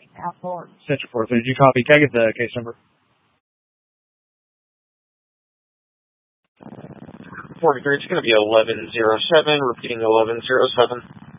Central 4, did you copy? Can I get the case number? 43, it's going to be 1107, repeating 1107.